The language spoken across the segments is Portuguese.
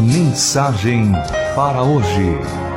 Mensagem para hoje.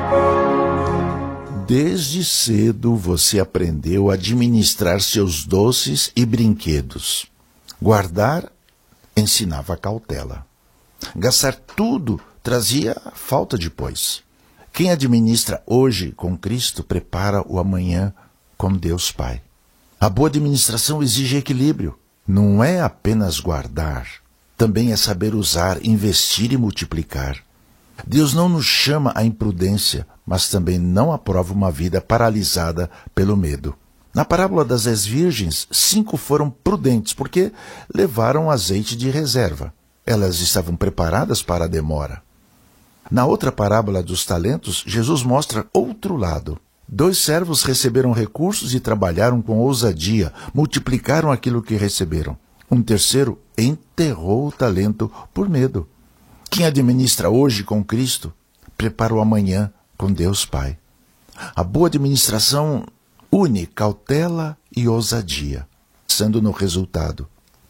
Desde cedo você aprendeu a administrar seus doces e brinquedos. Guardar ensinava cautela. Gastar tudo trazia falta depois. Quem administra hoje com Cristo prepara o amanhã com Deus Pai. A boa administração exige equilíbrio. Não é apenas guardar, também é saber usar, investir e multiplicar. Deus não nos chama à imprudência, mas também não aprova uma vida paralisada pelo medo. Na parábola das 10 virgens, 5 foram prudentes, porque levaram azeite de reserva. Elas estavam preparadas para a demora. Na outra parábola dos talentos, Jesus mostra outro lado. 2 servos receberam recursos e trabalharam com ousadia, multiplicaram aquilo que receberam. Um terceiro enterrou o talento por medo. Quem administra hoje com Cristo, prepara o amanhã com Deus Pai. A boa administração une cautela e ousadia, sendo no resultado.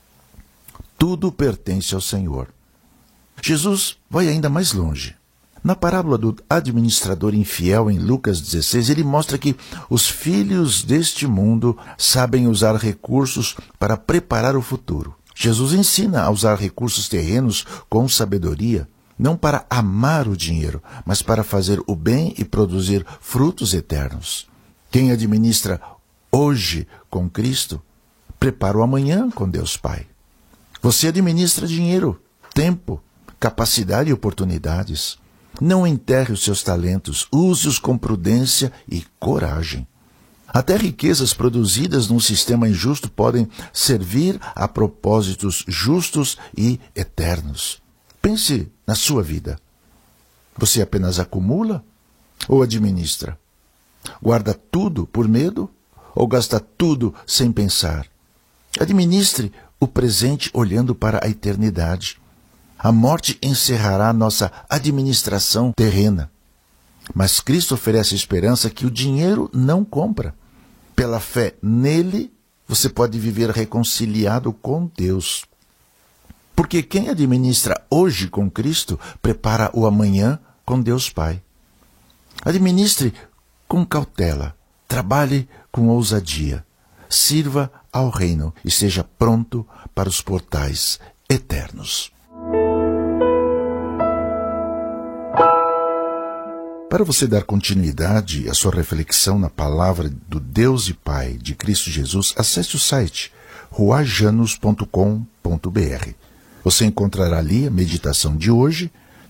Tudo pertence ao Senhor. Jesus vai ainda mais longe. Na parábola do administrador infiel em Lucas 16, ele mostra que os filhos deste mundo sabem usar recursos para preparar o futuro. Jesus ensina a usar recursos terrenos com sabedoria, não para amar o dinheiro, mas para fazer o bem e produzir frutos eternos. Quem administra hoje com Cristo, prepara o amanhã com Deus Pai. Você administra dinheiro, tempo, capacidade e oportunidades. Não enterre os seus talentos, use-os com prudência e coragem. Até riquezas produzidas num sistema injusto podem servir a propósitos justos e eternos. Pense na sua vida. Você apenas acumula ou administra? Guarda tudo por medo ou gasta tudo sem pensar? Administre o presente olhando para a eternidade. A morte encerrará nossa administração terrena. Mas Cristo oferece esperança que o dinheiro não compra. Pela fé nele, você pode viver reconciliado com Deus. Porque quem administra hoje com Cristo, prepara o amanhã com Deus Pai. Administre com cautela, trabalhe com ousadia, sirva ao reino e seja pronto para os portais eternos. Para você dar continuidade à sua reflexão na palavra do Deus e Pai de Cristo Jesus, acesse o site ruajanos.com.br. Você encontrará ali a meditação de hoje